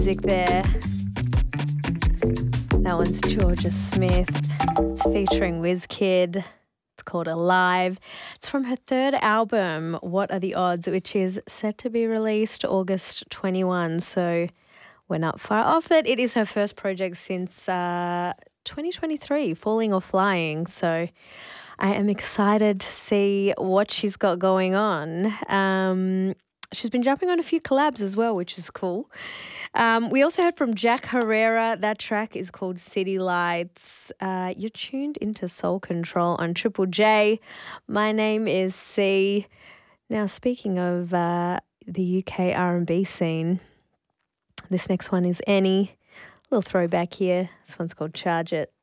music there. That one's Georgia Smith. It's featuring Wizkid. It's called Alive. It's from her third album, What Are the Odds, which is set to be released August 21. So we're not far off it. It is her first project since 2023, Falling or Flying. So I am excited to see what she's got going on. She's been jumping on a few collabs as well, which is cool. We also heard from Jack Herrera. That track is called City Lights. You're tuned into Soul Control on Triple J. My name is C. Now, speaking of the UK R&B scene, this next one is Annie. A little throwback here. This one's called Charge It.